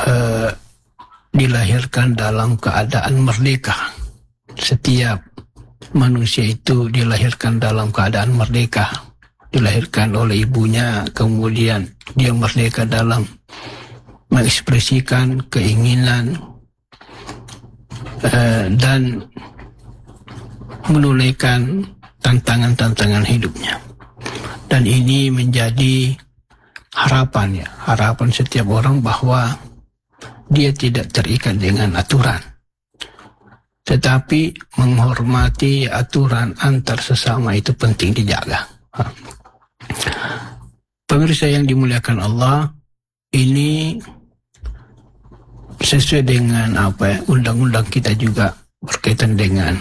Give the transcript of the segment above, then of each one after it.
eh, dilahirkan dalam keadaan merdeka. Setiap manusia itu dilahirkan dalam keadaan merdeka, dilahirkan oleh ibunya, kemudian dia merdeka dalam mengekspresikan keinginan dan menunaikan tantangan-tantangan hidupnya. Dan ini menjadi harapan setiap orang bahwa dia tidak terikat dengan aturan, tetapi menghormati aturan antar sesama itu penting dijaga. Pemirsa yang dimuliakan Allah, ini sesuai dengan undang-undang kita juga berkaitan dengan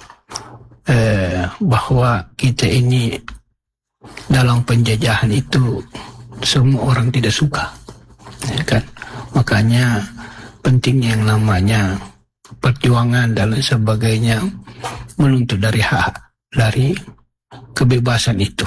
bahwa kita ini dalam penjajahan itu semua orang tidak suka, ya kan? Makanya pentingnya yang namanya perjuangan dan lain sebagainya, menuntut dari hak, dari kebebasan itu.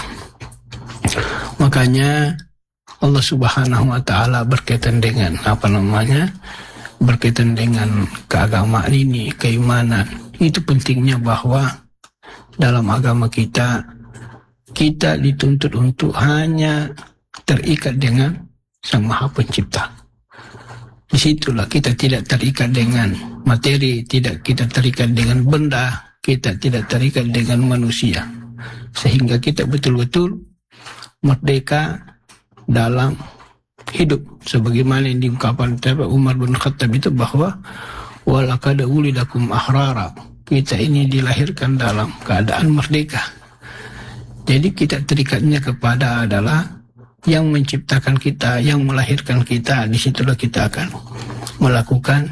Makanya Allah Subhanahu wa Ta'ala berkaitan dengan berkaitan dengan keagamaan ini, keimanan. Itu pentingnya bahwa dalam agama kita dituntut untuk hanya terikat dengan Sang Maha Pencipta. Disitulah kita tidak terikat dengan materi, tidak kita terikat dengan benda, kita tidak terikat dengan manusia, sehingga kita betul-betul merdeka dalam hidup, sebagaimana yang diungkapkan Umar bin Khattab itu bahwa walaqad wulidakum ahrara, kita ini dilahirkan dalam keadaan merdeka. Jadi kita terikatnya kepada adalah yang menciptakan kita, yang melahirkan kita. Disitulah kita akan melakukan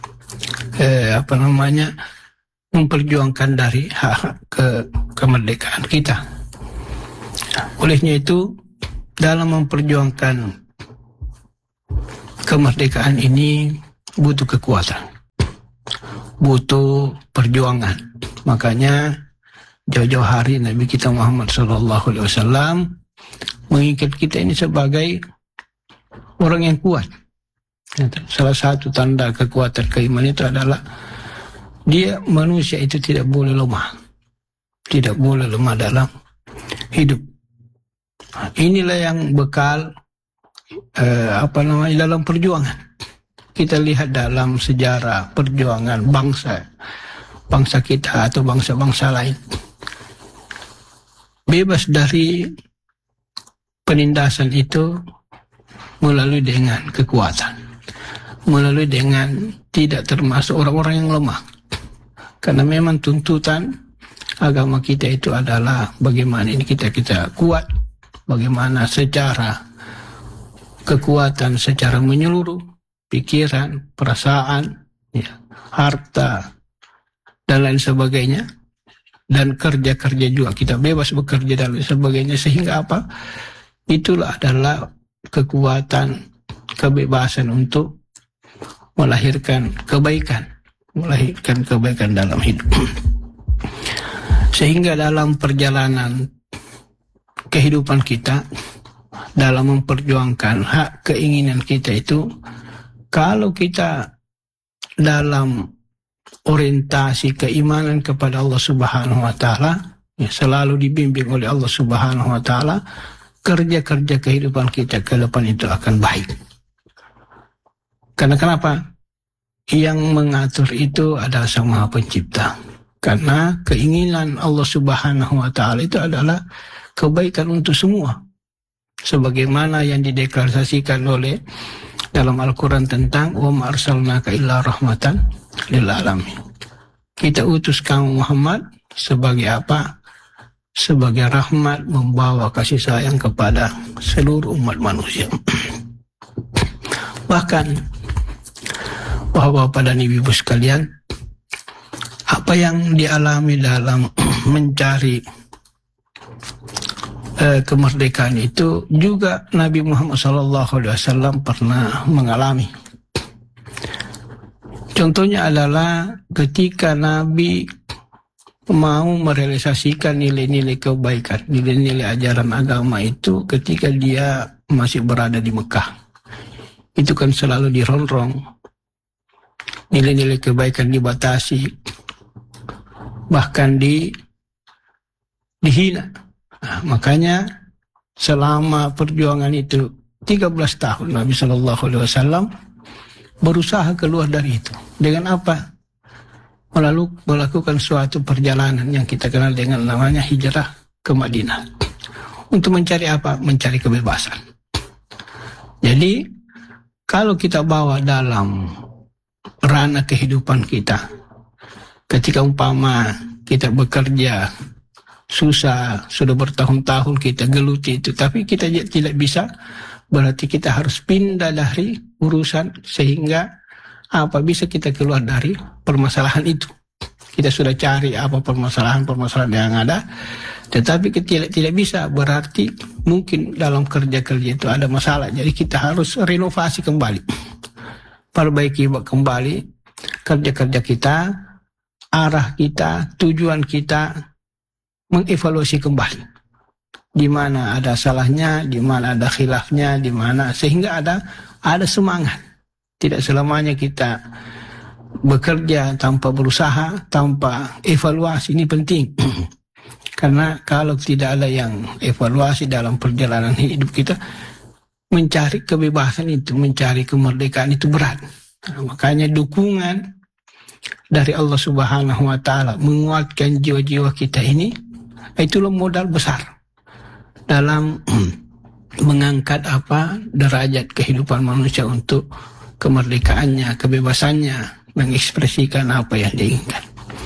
memperjuangkan dari hak kemerdekaan kita. Olehnya itu, dalam memperjuangkan kemerdekaan ini butuh kekuatan, butuh perjuangan. Makanya jauh-jauh hari Nabi kita Muhammad SAW mengingat kita ini sebagai orang yang kuat. Salah satu tanda kekuatan keimanan itu adalah manusia itu tidak boleh lemah, tidak boleh lemah dalam hidup. Inilah yang bekal dalam perjuangan. Kita lihat dalam sejarah perjuangan bangsa kita atau bangsa-bangsa lain, bebas dari penindasan itu melalui dengan kekuatan, melalui dengan tidak termasuk orang-orang yang lemah. Karena memang tuntutan agama kita itu adalah bagaimana ini kita kuat, bagaimana secara kekuatan secara menyeluruh, pikiran, perasaan, harta, dan lain sebagainya. Dan kerja-kerja juga kita bebas bekerja dan lain sebagainya. Sehingga itulah adalah kekuatan, kebebasan untuk melahirkan kebaikan dalam hidup. Sehingga dalam perjalanan kehidupan kita, dalam memperjuangkan hak keinginan kita itu, kalau kita dalam orientasi keimanan kepada Allah Subhanahu wa Ta'ala, selalu dibimbing oleh Allah Subhanahu wa Ta'ala, kerja-kerja kehidupan kita ke depan itu akan baik. Karena kenapa? Yang mengatur itu adalah Sang Maha Pencipta. Karena keinginan Allah Subhanahu wa Ta'ala itu adalah kebaikan untuk semua. Sebagaimana yang dideklarasikan oleh dalam Al-Quran tentang wa ma arsalnaka illa rahmatan lil alamin. Kita utus kamu Muhammad sebagai apa? Sebagai rahmat, membawa kasih sayang kepada seluruh umat manusia. Bahkan Bapak-bapak dan ibu-ibu sekalian, apa yang dialami dalam mencari kemerdekaan itu juga Nabi Muhammad SAW pernah mengalami. Contohnya adalah ketika Nabi mau merealisasikan nilai-nilai kebaikan, nilai-nilai ajaran agama itu ketika dia masih berada di Mekah. itu kan selalu dirongrong, nilai-nilai kebaikan dibatasi, bahkan dihina. Nah, makanya selama perjuangan itu 13 tahun Nabi Shallallahu Alaihi Wasallam berusaha keluar dari itu. Dengan apa? Lalu melakukan suatu perjalanan yang kita kenal dengan namanya hijrah ke Madinah. Untuk mencari apa? Mencari kebebasan. Jadi kalau kita bawa dalam ranah kehidupan kita, ketika umpama kita bekerja susah, sudah bertahun-tahun kita geluti itu, tapi kita tidak bisa, berarti kita harus pindah dari urusan sehingga apa bisa kita keluar dari permasalahan itu. Kita sudah cari apa permasalahan yang ada, tetapi kita tidak bisa, berarti mungkin dalam kerja-kerja itu ada masalah. Jadi kita harus renovasi kembali, perbaiki kembali kerja-kerja kita, arah kita, tujuan kita, mengevaluasi kembali di mana ada salahnya, di mana ada khilafnya, di mana sehingga ada semangat. Tidak selamanya kita bekerja tanpa berusaha, tanpa evaluasi. Ini penting. Karena kalau tidak ada yang evaluasi dalam perjalanan hidup kita, mencari kebebasan itu, mencari kemerdekaan itu berat. Nah, makanya dukungan dari Allah Subhanahu wa Ta'ala menguatkan jiwa-jiwa kita ini, itulah modal besar dalam mengangkat derajat kehidupan manusia untuk kemerdekaannya, kebebasannya, mengekspresikan apa yang diinginkan.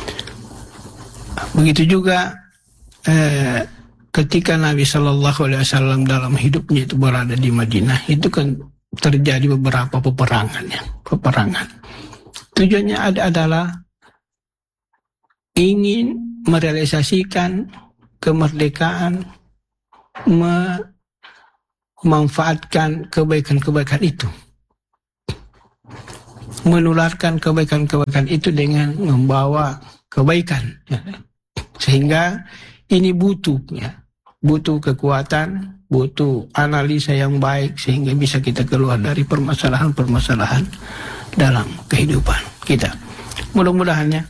Begitu juga ketika Nabi Shallallahu Alaihi Wasallam dalam hidupnya itu berada di Madinah, itu kan terjadi beberapa peperangan. Tujuannya adalah ingin merealisasikan kemerdekaan, memanfaatkan kebaikan-kebaikan itu, menularkan kebaikan-kebaikan itu dengan membawa kebaikan, ya. Sehingga ini butuh kekuatan, butuh analisa yang baik sehingga bisa kita keluar dari permasalahan-permasalahan dalam kehidupan kita. Mudah-mudahannya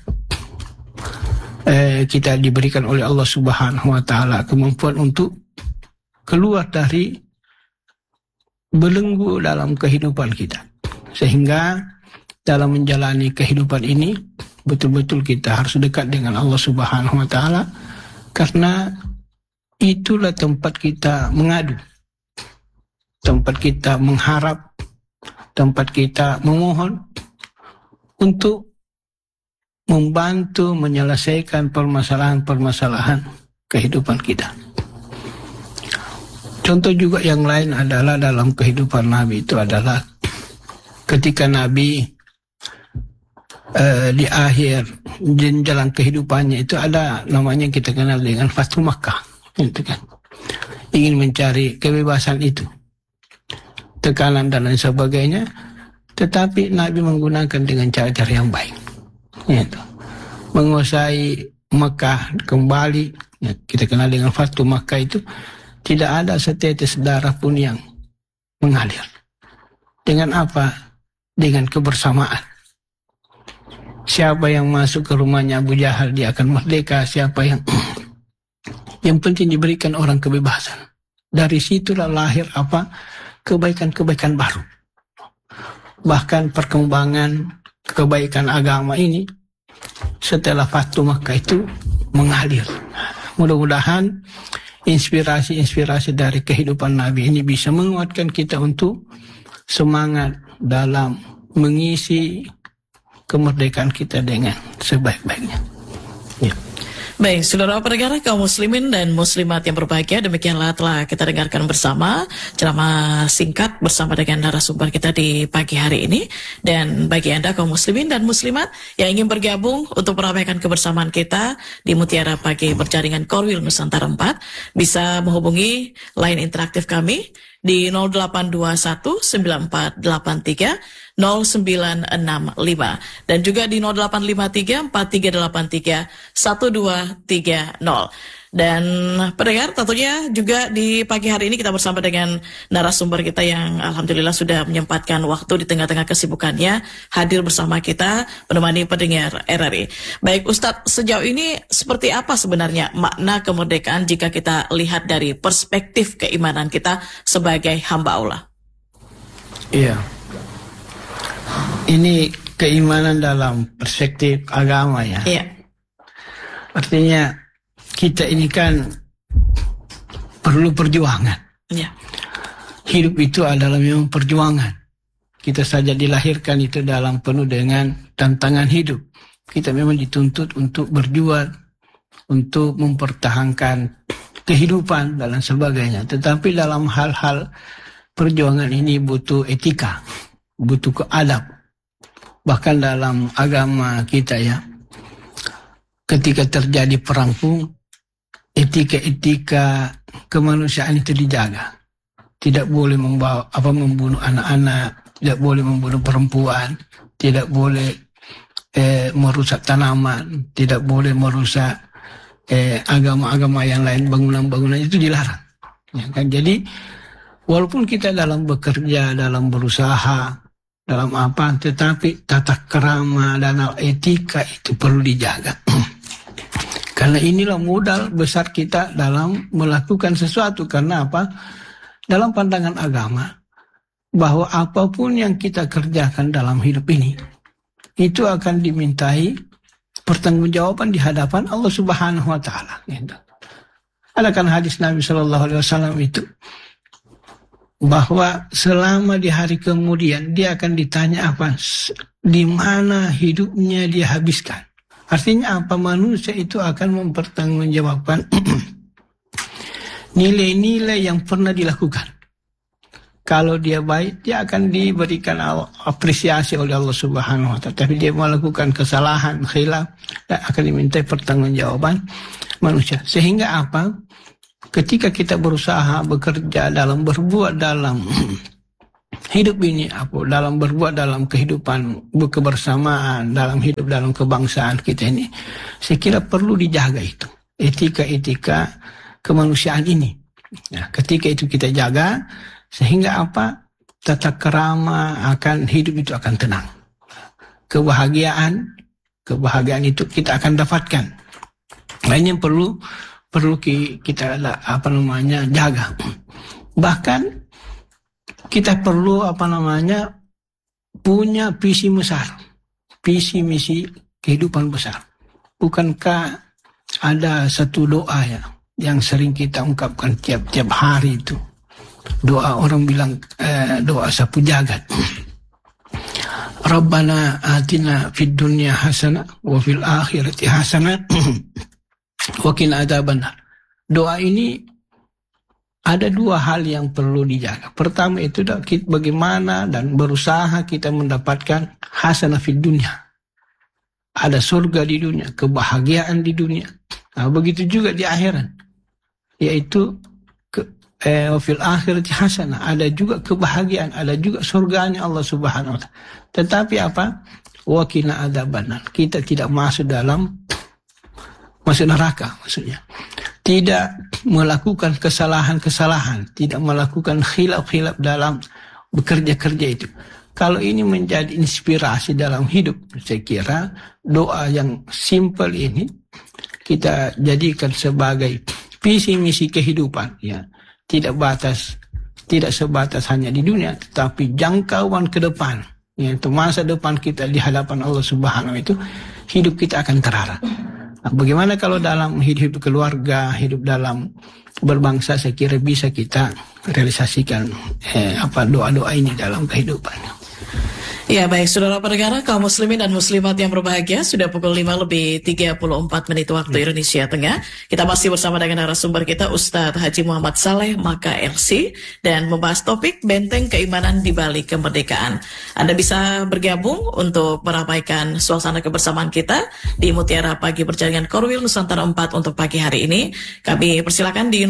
kita diberikan oleh Allah Subhanahu wa Ta'ala kemampuan untuk keluar dari belenggu dalam kehidupan kita, sehingga dalam menjalani kehidupan ini betul-betul kita harus dekat dengan Allah Subhanahu wa Ta'ala, karena itulah tempat kita mengadu, tempat kita mengharap, tempat kita memohon untuk membantu menyelesaikan permasalahan-permasalahan kehidupan kita. Contoh juga yang lain adalah dalam kehidupan Nabi itu adalah ketika Nabi di akhir jalan kehidupannya itu ada namanya kita kenal dengan Fathu Makkah, itu kan. Ingin mencari kebebasan itu, tekanan dan lain sebagainya, tetapi Nabi menggunakan dengan cara-cara yang baik, yaitu menguasai Makkah kembali, ya, kita kenal dengan Fathu Makkah itu. Tidak ada setetes darah pun yang mengalir. Dengan apa? Dengan kebersamaan. Siapa yang masuk ke rumahnya Abu Jahal, dia akan merdeka. Siapa yang penting diberikan orang kebebasan. Dari situlah lahir kebaikan-kebaikan baru. Bahkan perkembangan kebaikan agama ini setelah Fathu Makkah itu mengalir. Mudah-mudahan inspirasi-inspirasi dari kehidupan Nabi ini bisa menguatkan kita untuk semangat dalam mengisi kemerdekaan kita dengan sebaik-baiknya. Ya. Baik, saudara pendengar kaum muslimin dan muslimat yang berbahagia, demikianlah telah kita dengarkan bersama ceramah singkat bersama dengan narasumber kita di pagi hari ini. Dan bagi Anda kaum muslimin dan muslimat yang ingin bergabung untuk meramaikan kebersamaan kita di Mutiara Pagi Berjaringan Korwil Nusantara 4, bisa menghubungi line interaktif kami di 0821 9483 0965 dan juga di 0853 4383 1230. Dan pendengar, tentunya juga di pagi hari ini kita bersama dengan narasumber kita yang alhamdulillah sudah menyempatkan waktu di tengah-tengah kesibukannya hadir bersama kita menemani pendengar RRI. Baik Ustadz, sejauh ini seperti apa sebenarnya makna kemerdekaan jika kita lihat dari perspektif keimanan kita sebagai hamba Allah? Iya. Ini keimanan dalam perspektif agama ya. Iya. Artinya kita ini kan perlu perjuangan. Iya. Hidup itu adalah memang perjuangan. Kita saja dilahirkan itu dalam penuh dengan tantangan hidup. Kita memang dituntut untuk berjuang, untuk mempertahankan kehidupan dan sebagainya. Tetapi dalam hal-hal perjuangan ini butuh etika, butuh keadab. Bahkan dalam agama kita ya, ketika terjadi perang pun etika-etika kemanusiaan itu dijaga. Tidak boleh membunuh anak-anak, tidak boleh membunuh perempuan, tidak boleh merusak tanaman, tidak boleh merusak agama-agama yang lain, bangunan-bangunan itu dilarang. Ya kan? Jadi walaupun kita dalam bekerja, dalam berusaha, dalam apa, tetapi tata krama dan etika itu perlu dijaga. Karena inilah modal besar kita dalam melakukan sesuatu. Karena apa? Dalam pandangan agama, bahwa apapun yang kita kerjakan dalam hidup ini, itu akan dimintai pertanggungjawaban di hadapan Allah Subhanahu wa Ta'ala. Ada kan hadis Nabi Shallallahu Alaihi Wasallam itu, bahwa selama di hari kemudian dia akan ditanya apa, di mana hidupnya dia habiskan. Artinya apa? Manusia itu akan mempertanggungjawabkan nilai-nilai yang pernah dilakukan. Kalau dia baik, dia akan diberikan apresiasi oleh Allah Subhanahu wa Ta'ala. Tapi dia melakukan kesalahan, khilaf, dan akan dimintai pertanggungjawaban manusia. Sehingga apa? Ketika kita berusaha bekerja dalam berbuat dalam hidup ini, dalam berbuat dalam kehidupan kebersamaan, dalam hidup dalam kebangsaan kita ini, saya kira perlu dijaga itu etika-etika kemanusiaan ini. Nah, ketika itu kita jaga, sehingga apa? Tata krama akan hidup itu akan tenang. Kebahagiaan itu kita akan dapatkan. Nah, ini yang perlu kita jaga. Bahkan kita perlu punya visi besar, visi misi kehidupan besar. Bukankah ada satu doa ya yang sering kita ungkapkan tiap hari itu? Doa orang bilang doa sapu jagat. Rabbana atina fid dunya hasanah wa fil akhirati hasanah wa qina adzabannar. Doa ini ada dua hal yang perlu dijaga. Pertama itu bagaimana dan berusaha kita mendapatkan hasanah fid dunya. Ada surga di dunia, kebahagiaan di dunia. Nah, begitu juga di akhirat. Yaitu fil akhirati hasanah, ada juga kebahagiaan, ada juga surganya Allah Subhanahu wa Ta'ala. Tetapi apa? Wa qina adzabannar. Kita tidak masuk neraka maksudnya. Tidak melakukan kesalahan-kesalahan, tidak melakukan khilaf-khilaf dalam bekerja-kerja itu. Kalau ini menjadi inspirasi dalam hidup, saya kira doa yang simpel ini kita jadikan sebagai visi misi kehidupan, ya. Tidak sebatas hanya di dunia, tetapi jangkauan ke depan, yaitu masa depan kita di hadapan Allah Subhanahu wa Ta'ala, itu hidup kita akan terarah. Nah, bagaimana kalau dalam hidup keluarga, hidup dalam berbangsa, saya kira bisa kita realisasikan doa-doa ini dalam kehidupan. Ya baik, saudara pendengar kaum muslimin dan muslimat yang berbahagia, sudah pukul 5:34 waktu Indonesia Tengah. Kita masih bersama dengan narasumber kita Ustadz Haji Muhammad Saleh Maka LC dan membahas topik benteng keimanan di balik kemerdekaan. Anda bisa bergabung untuk meramaikan suasana kebersamaan kita di Mutiara Pagi Berjaringan Korwil Nusantara 4 untuk pagi hari ini. Kami persilakan di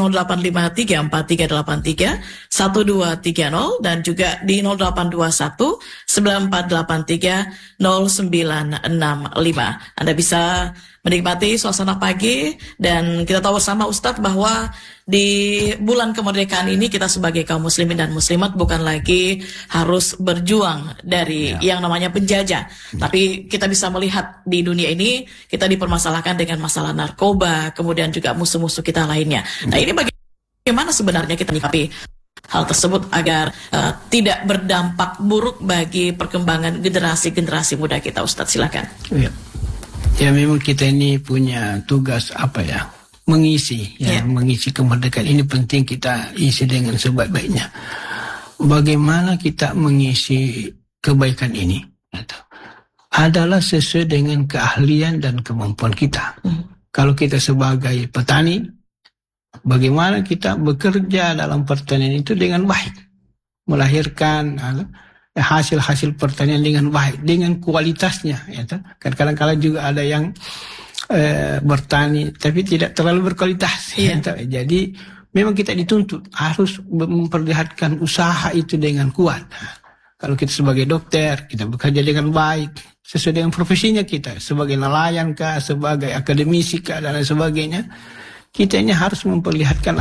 085343831230 dan juga di 0821 0813-483-0965. Anda bisa menikmati suasana pagi, dan kita tahu bersama Ustadz bahwa di bulan kemerdekaan ini kita sebagai kaum muslimin dan muslimat bukan lagi harus berjuang dari yang namanya penjajah. Tapi kita bisa melihat di dunia ini kita dipermasalahkan dengan masalah narkoba, kemudian juga musuh-musuh kita lainnya. Nah, ini bagaimana sebenarnya kita menyikapi hal tersebut agar tidak berdampak buruk bagi perkembangan generasi-generasi muda kita, Ustadz? Silakan. Ya, memang kita ini punya tugas mengisi mengisi kemerdekaan ini, penting kita isi dengan sebaik-baiknya. Bagaimana kita mengisi kebaikan ini adalah sesuai dengan keahlian dan kemampuan kita. Kalau kita sebagai petani, bagaimana kita bekerja dalam pertanian itu dengan baik, melahirkan hasil-hasil pertanian dengan baik, dengan kualitasnya. Kan kadang-kadang juga ada yang bertani tapi tidak terlalu berkualitas. Jadi memang kita dituntut harus memperlihatkan usaha itu dengan kuat. Kalau kita sebagai dokter, kita bekerja dengan baik sesuai dengan profesinya kita, sebagai nelayan kah, sebagai akademisi kah, dan lain sebagainya. Kita ini harus memperlihatkan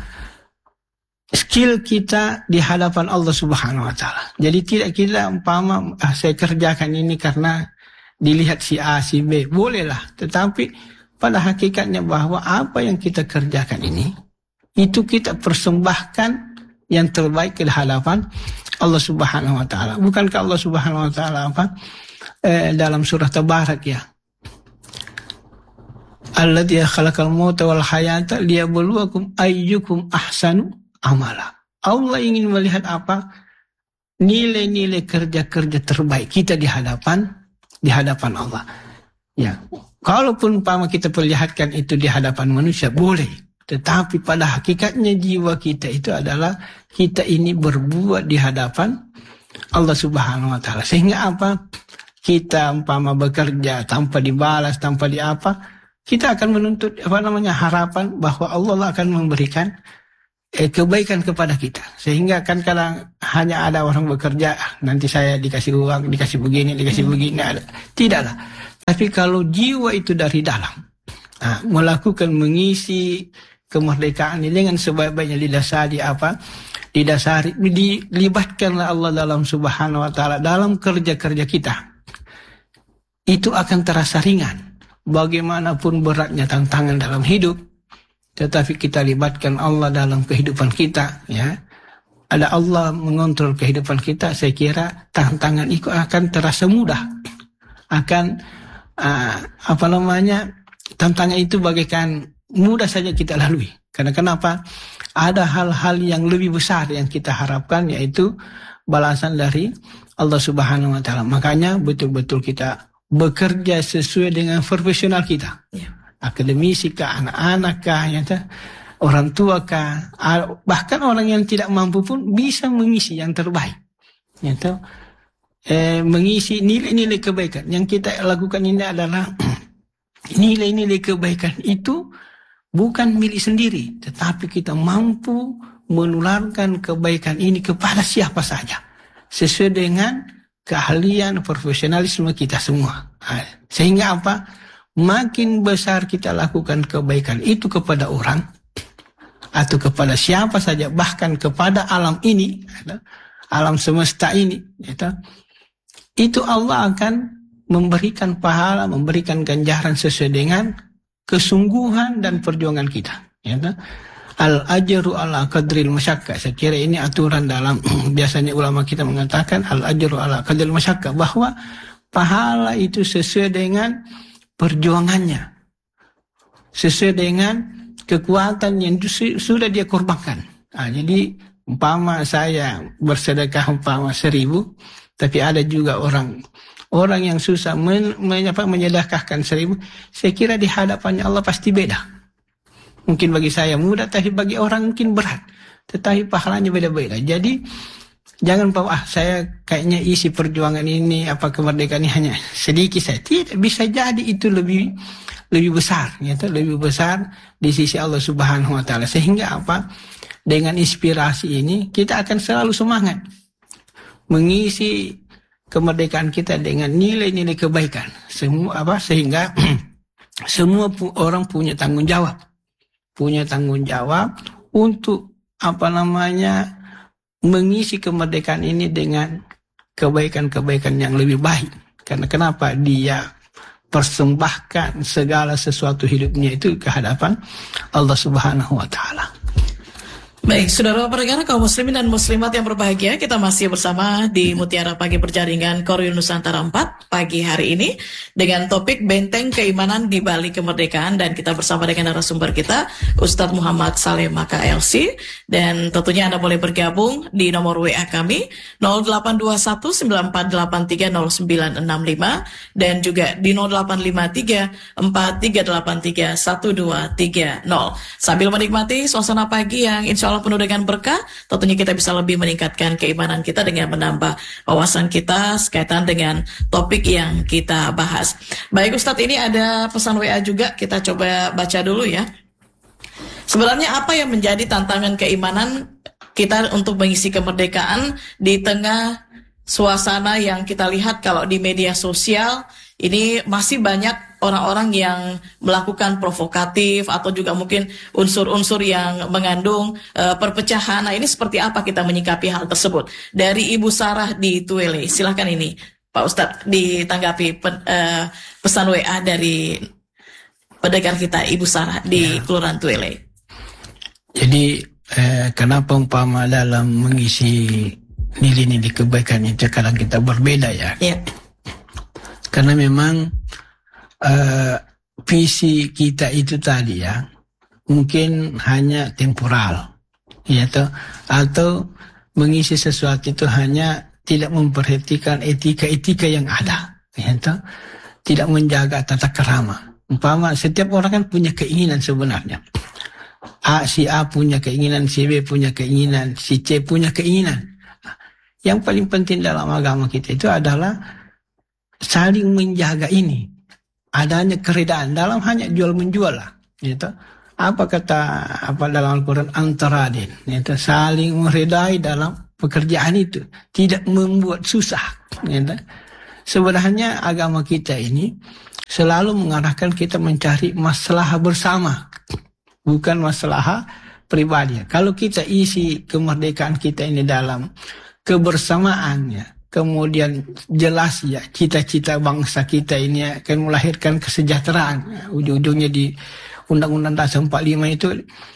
skill kita di hadapan Allah Subhanahu wa taala. Jadi tidak kita umpama saya kerjakan ini karena dilihat si A, si B, bolehlah. Tetapi pada hakikatnya bahwa apa yang kita kerjakan ini itu kita persembahkan yang terbaik ke hadapan Allah Subhanahu wa taala. Bukankah Allah Subhanahu wa taala dalam surah Tabarak Alladzi khalaqal mauta wal hayata liyabluwakum ayyukum ahsanu amala. Allah ingin melihat nilai-nilai kerja-kerja terbaik kita di hadapan Allah. Ya, kalaupun kita perlihatkan itu di hadapan manusia boleh, tetapi pada hakikatnya jiwa kita itu adalah kita ini berbuat di hadapan Allah Subhanahu wa taala. Sehingga kita bekerja tanpa dibalas, tanpa kita akan menuntut harapan bahwa Allah akan memberikan kebaikan kepada kita. Sehingga kan kadang hanya ada orang bekerja, nanti saya dikasih uang, dikasih begini. Tidaklah. Tapi kalau jiwa itu dari dalam, melakukan mengisi kemerdekaan ini dengan sebaik-baiknya dilibatkanlah Allah dalam Subhanahu wa taala dalam kerja-kerja kita. Itu akan terasa ringan. Bagaimanapun beratnya tantangan dalam hidup, tetapi kita libatkan Allah dalam kehidupan kita, ada Allah mengontrol kehidupan kita, saya kira tantangan itu akan terasa mudah. Tantangan itu bagaikan mudah saja kita lalui. Karena kenapa? Ada hal-hal yang lebih besar yang kita harapkan, yaitu balasan dari Allah Subhanahu wa taala. Makanya betul-betul kita bekerja sesuai dengan profesional kita. Akademisi kah, anak-anak kah, orang tua kah, bahkan orang yang tidak mampu pun bisa mengisi yang terbaik. Mengisi nilai-nilai kebaikan. Yang kita lakukan ini adalah nilai-nilai kebaikan itu bukan milik sendiri, tetapi kita mampu menularkan kebaikan ini kepada siapa saja, sesuai dengan keahlian profesionalisme kita semua. Sehingga makin besar kita lakukan kebaikan itu kepada orang atau kepada siapa saja, bahkan kepada alam ini, alam semesta ini, itu Allah akan memberikan pahala, memberikan ganjaran sesuai dengan kesungguhan dan perjuangan kita. Al-ajru ala qadril masyaqqah. Saya kira ini aturan dalam biasanya ulama kita mengatakan al-ajru ala qadril masyaqqah, bahwa pahala itu sesuai dengan perjuangannya, sesuai dengan kekuatan yang sudah dia korbankan. Jadi umpama saya bersedekah 1.000, tapi ada juga orang yang susah menyedekahkan 1.000, saya kira di hadapannya Allah pasti beda. Mungkin bagi saya mudah, tapi bagi orang mungkin berat. Tetapi pahalanya beda-beda. Jadi jangan saya kayaknya isi perjuangan ini, kemerdekaan ini hanya sedikit saya. Tidak, bisa jadi itu lebih besar, lebih besar di sisi Allah Subhanahu wa taala. Sehingga dengan inspirasi ini kita akan selalu semangat mengisi kemerdekaan kita dengan nilai-nilai kebaikan. Sehingga semua orang punya tanggung jawab untuk mengisi kemerdekaan ini dengan kebaikan-kebaikan yang lebih baik. Karena kenapa dia persembahkan segala sesuatu hidupnya itu ke hadapan Allah Subhanahu wa Ta'ala. Baik, saudara pendengar kaum muslimin dan muslimat yang berbahagia, kita masih bersama di Mutiara Pagi Berjaringan Korwil Nusantara 4 pagi hari ini dengan topik Benteng Keimanan di Balik Kemerdekaan, dan kita bersama dengan narasumber kita Ustadz Muhammad Saleh Maka LC, dan tentunya Anda boleh bergabung di nomor WA kami 082194830965 dan juga di 085343831230 sambil menikmati suasana pagi yang insya Allah penuh dengan berkah. Tentunya kita bisa lebih meningkatkan keimanan kita dengan menambah wawasan kita sekaitan dengan topik yang kita bahas. Baik Ustadz, ini ada pesan WA juga, kita coba baca dulu ya. Sebenarnya apa yang menjadi tantangan keimanan kita untuk mengisi kemerdekaan di tengah suasana yang kita lihat kalau di media sosial ini masih banyak orang-orang yang melakukan provokatif atau juga mungkin unsur-unsur yang mengandung perpecahan. Nah, ini seperti apa kita menyikapi hal tersebut? Dari Ibu Sarah di Tuele, silahkan ini Pak Ustadz ditanggapi pesan WA dari pendengar kita Ibu Sarah di Kelurahan Tuele. Jadi kenapa umpama dalam mengisi nilai-nilai kebaikan itu kadang kita berbeda ya? Karena memang visi kita itu tadi ya mungkin hanya temporal ya atau mengisi sesuatu itu hanya tidak memperhatikan etika-etika yang ada ya tidak menjaga tata kerama. Umpama setiap orang kan punya keinginan sebenarnya. Si A punya keinginan, si B punya keinginan, si C punya keinginan. Yang paling penting dalam agama kita itu adalah saling menjaga ini. Adanya keredaan dalam hanya jual menjual lah, gitu. Apa dalam Al-Quran, antaradin, gitu. Saling meredai dalam pekerjaan itu, tidak membuat susah, gitu. Sebenarnya agama kita ini selalu mengarahkan kita mencari masalah bersama, bukan masalah pribadi. Kalau kita isi kemerdekaan kita ini dalam kebersamaannya, kemudian jelas ya cita-cita bangsa kita ini akan melahirkan kesejahteraan. Ujung-ujungnya di Undang-Undang Dasar 45 itu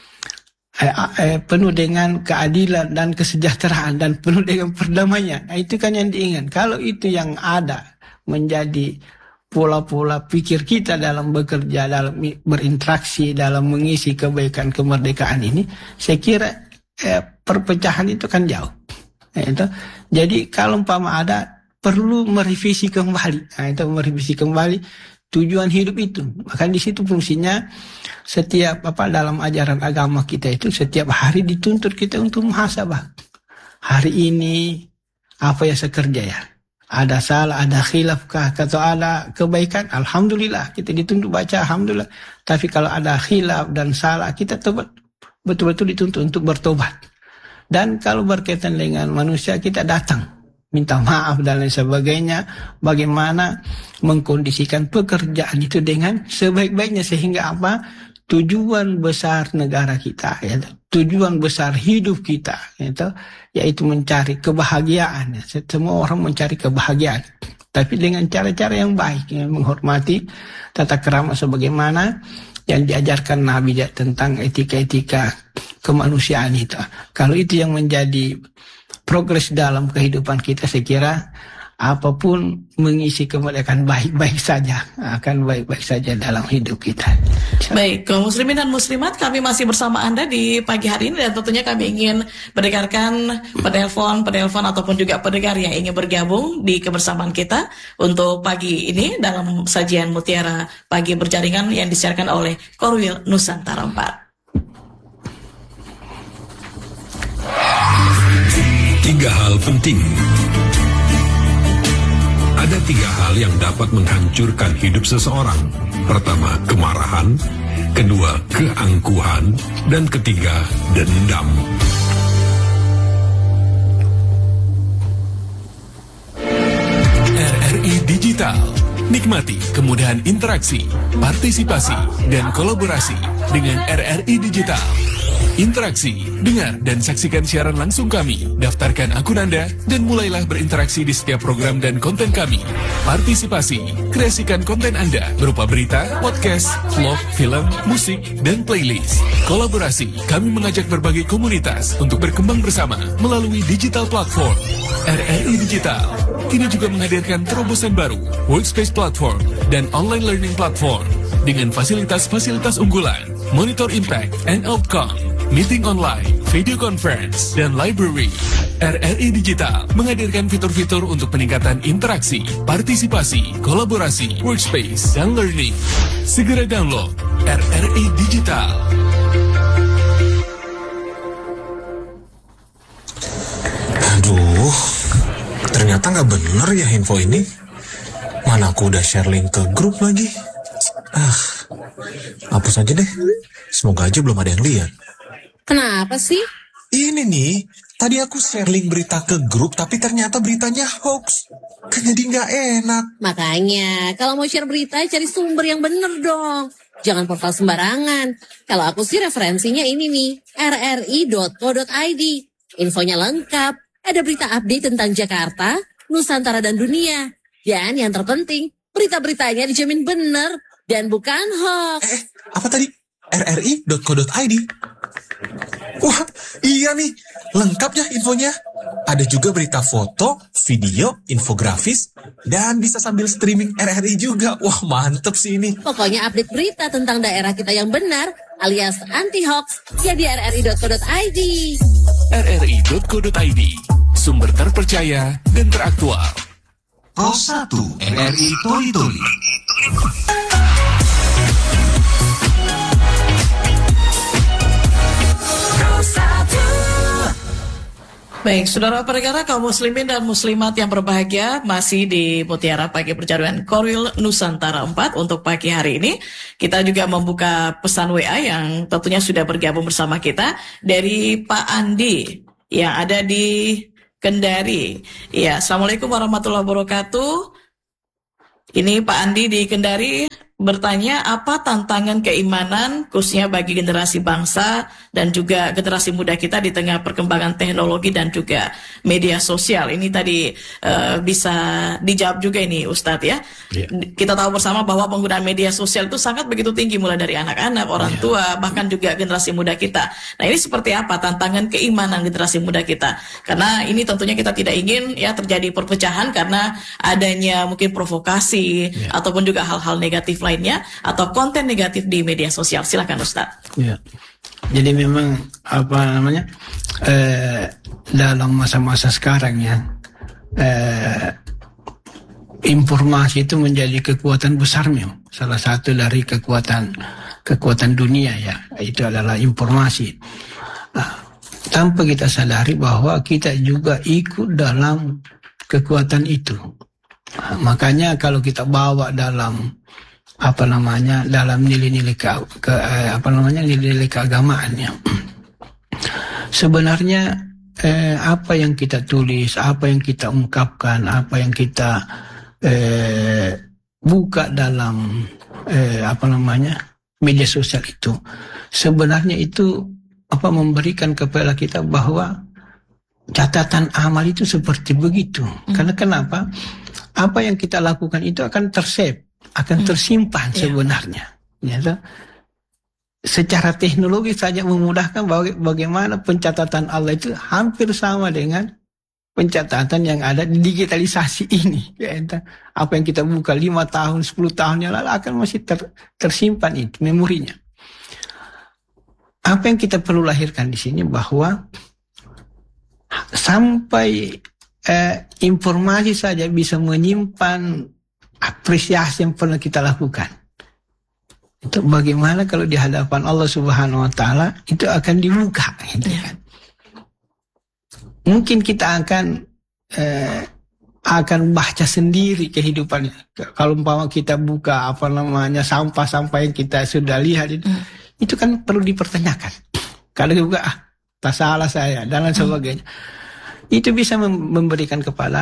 penuh dengan keadilan dan kesejahteraan dan penuh dengan perdamaian. Nah, itu kan yang diinginkan. Kalau itu yang ada menjadi pola-pola pikir kita dalam bekerja, dalam berinteraksi, dalam mengisi kebaikan kemerdekaan ini, saya kira perpecahan itu kan jauh. Itu. Jadi kalau umpama ada perlu merevisi kembali. Nah, itu merevisi kembali tujuan hidup itu. Bahkan di situ fungsinya setiap dalam ajaran agama kita itu setiap hari dituntut kita untuk muhasabah. Hari ini apa yang saya kerja ya? Ada salah, ada khilaf kah? Atau ada kebaikan? Alhamdulillah kita dituntut baca alhamdulillah. Tapi kalau ada khilaf dan salah kita betul-betul dituntut untuk bertobat. Dan kalau berkaitan dengan manusia kita datang minta maaf dan lain sebagainya. Bagaimana mengkondisikan pekerjaan itu dengan sebaik-baiknya sehingga tujuan besar negara kita ya, tujuan besar hidup kita yaitu mencari kebahagiaan. Semua orang mencari kebahagiaan tapi dengan cara-cara yang baik, menghormati tata krama sebagaimana yang diajarkan Nabi tentang etika-etika kemanusiaan itu. Kalau itu yang menjadi progres dalam kehidupan kita, saya kira apapun mengisi kemerdekaan baik-baik saja, akan baik-baik saja dalam hidup kita. Baik, kaum muslimin dan muslimat, kami masih bersama Anda di pagi hari ini dan tentunya kami ingin mendengarkan penelpon ataupun juga pendengar yang ingin bergabung di kebersamaan kita untuk pagi ini dalam sajian Mutiara Pagi Berjaringan yang disiarkan oleh Korwil Nusantara 4. 3 hal penting. Ada 3 hal yang dapat menghancurkan hidup seseorang. Pertama, kemarahan. Kedua, keangkuhan. Dan ketiga, dendam. Digital. Nikmati kemudahan interaksi, partisipasi, dan kolaborasi dengan RRI Digital. Interaksi, dengar dan saksikan siaran langsung kami. Daftarkan akun Anda dan mulailah berinteraksi di setiap program dan konten kami. Partisipasi, kreasikan konten Anda berupa berita, podcast, vlog, film, musik, dan playlist. Kolaborasi, kami mengajak berbagai komunitas untuk berkembang bersama melalui digital platform. RRI Digital kini juga menghadirkan terobosan baru, workspace platform, dan online learning platform dengan fasilitas-fasilitas unggulan, monitor impact and outcome, meeting online, video conference, dan library. RRI Digital menghadirkan fitur-fitur untuk peningkatan interaksi, partisipasi, kolaborasi, workspace, dan learning. Segera download RRI Digital. Aduh, ternyata nggak bener ya info ini. Mana aku udah share link ke grup lagi. Hapus aja deh. Semoga aja belum ada yang lihat. Kenapa sih? Ini nih, tadi aku share link berita ke grup, tapi ternyata beritanya hoax. Kan jadi nggak enak. Makanya, kalau mau share berita, cari sumber yang bener dong. Jangan portal sembarangan. Kalau aku sih referensinya ini nih, rri.co.id. Infonya lengkap, ada berita update tentang Jakarta, Nusantara, dan dunia. Dan yang terpenting, berita-beritanya dijamin bener dan bukan hoax. Apa tadi? rri.co.id. Wah, iya nih, lengkap ya infonya. Ada juga berita foto, video, infografis, dan bisa sambil streaming RRI juga. Wah, mantep sih ini. Pokoknya update berita tentang daerah kita yang benar, alias anti-hoax, ya di rri.co.id. rri.co.id, sumber terpercaya dan teraktual. Pos 1 RRI Toli Toli. Baik, saudara pendengar kaum muslimin dan muslimat yang berbahagia, masih di Mutiara Pagi Perjaduan Korwil Nusantara 4 untuk pagi hari ini. Kita juga membuka pesan WA yang tentunya sudah bergabung bersama kita dari Pak Andi yang ada di Kendari. Ya, Assalamualaikum warahmatullahi wabarakatuh. Ini Pak Andi di Kendari bertanya, apa tantangan keimanan khususnya bagi generasi bangsa dan juga generasi muda kita di tengah perkembangan teknologi dan juga media sosial. Ini tadi bisa dijawab juga ini Ustadz ya. Kita tahu bersama bahwa penggunaan media sosial itu sangat begitu tinggi, mulai dari anak-anak, orang tua, bahkan juga generasi muda kita. Nah, ini seperti apa tantangan keimanan generasi muda kita? Karena ini tentunya kita tidak ingin ya terjadi perpecahan karena adanya mungkin provokasi ataupun juga hal-hal negatif lainnya atau konten negatif di media sosial. Silakan Ustaz. Ya. Jadi memang dalam masa-masa sekarang ya, informasi itu menjadi kekuatan besar memang. Salah satu dari kekuatan dunia ya, itu adalah informasi. Tanpa kita sadari bahwa kita juga ikut dalam kekuatan itu. Makanya kalau kita bawa dalam dalam nilai-nilai nilai-nilai keagamaannya, sebenarnya apa yang kita tulis, apa yang kita ungkapkan, apa yang kita buka dalam media sosial itu, sebenarnya itu memberikan kepada kita bahwa catatan amal itu seperti begitu. Karena kenapa? Apa yang kita lakukan itu akan tersave, akan tersimpan sebenarnya. Ya, secara teknologi saja memudahkan bagaimana pencatatan Allah itu hampir sama dengan pencatatan yang ada di digitalisasi ini. Ya, apa yang kita buka 5 tahun, 10 tahun yang lalu akan masih tersimpan itu memorinya. Apa yang kita perlu lahirkan di sini bahwa sampai informasi saja bisa menyimpan apresiasi yang pernah kita lakukan. Itu bagaimana kalau di hadapan Allah Subhanahu wa Ta'ala itu akan dibuka, gitu kan? Mungkin kita akan baca sendiri kehidupan. Kalau umpama kita buka sampah-sampah yang kita sudah lihat itu kan perlu dipertanyakan. Kalau juga tak salah saya dan lain sebagainya. Itu bisa memberikan kepada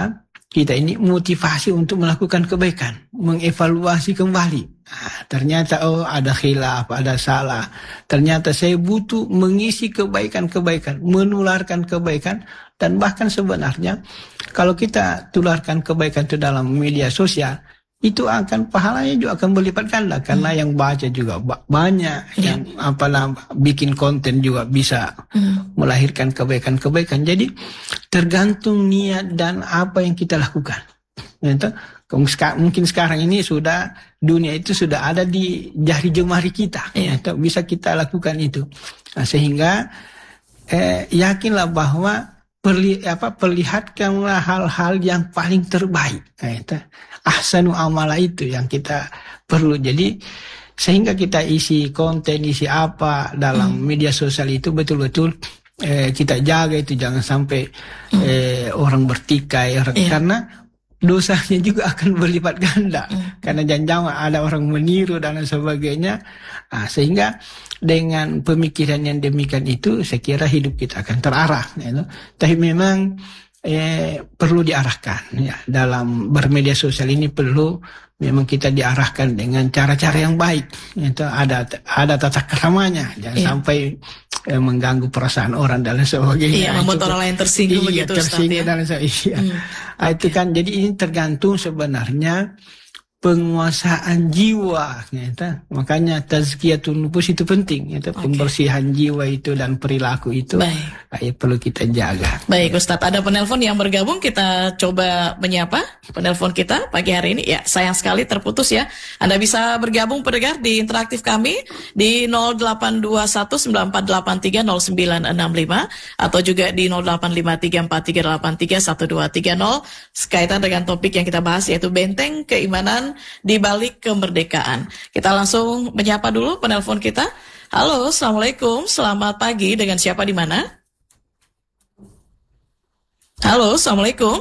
kita ini motivasi untuk melakukan kebaikan, mengevaluasi kembali. Nah, ternyata ada khilaf, ada salah. Ternyata saya butuh mengisi kebaikan-kebaikan, menularkan kebaikan, dan bahkan sebenarnya kalau kita tularkan kebaikan itu dalam media sosial, itu akan pahalanya juga akan berlipat ganda karena yang baca juga banyak, yang bikin konten juga bisa melahirkan kebaikan-kebaikan. Jadi tergantung niat dan apa yang kita lakukan. Mungkin sekarang ini dunia itu sudah ada di jari jemari kita, bisa kita lakukan itu. Nah, sehingga yakinlah bahwa perlihatkanlah hal-hal yang paling terbaik. Ahsanu amala itu yang kita perlu. Jadi sehingga kita isi konten, isi apa dalam media sosial itu betul-betul kita jaga itu, jangan sampai orang bertikai, karena dosanya juga akan berlipat ganda. Karena jangan-jangan ada orang meniru dan sebagainya. Nah, sehingga dengan pemikiran yang demikian itu, saya kira hidup kita akan terarah. Tapi memang perlu diarahkan. Dalam bermedia sosial ini perlu memang kita diarahkan dengan cara-cara yang baik. Itu ada tata keramanya. Jangan sampai mengganggu perasaan orang dan sebagainya. Membuat orang lain tersinggung begitu, tersinggung dan sebagainya. Itu kan, jadi ini tergantung sebenarnya penguasaan jiwa. Makanya tazkiyatun nufus itu penting. Pembersihan jiwa itu dan perilaku itu perlu kita jaga. Baik Ustadz, ada penelpon yang bergabung, kita coba menyapa penelpon kita pagi hari ini. Ya, sayang sekali terputus ya. Anda bisa bergabung pendengar di interaktif kami di 082194830965 atau juga di 085343831230 sekaitan dengan topik yang kita bahas, yaitu benteng keimanan di balik kemerdekaan. Kita langsung menyapa dulu penelpon kita. Halo, Assalamualaikum, selamat pagi, dengan siapa di mana? Halo, Assalamualaikum.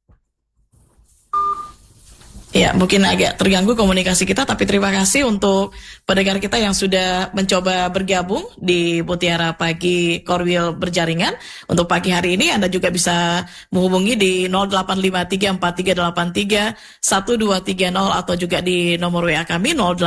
Ya, mungkin agak terganggu komunikasi kita, tapi terima kasih untuk pendengar kita yang sudah mencoba bergabung di Mutiara Pagi Korwil Berjaringan. Untuk pagi hari ini Anda juga bisa menghubungi di 085343831230 atau juga di nomor WA kami 08